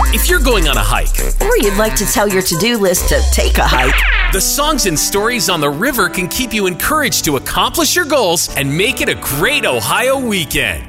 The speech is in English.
If you're going on a hike, or you'd like to tell your to-do list to take a hike, the songs and stories on the river can keep you encouraged to accomplish your goals and make it a great Ohio weekend.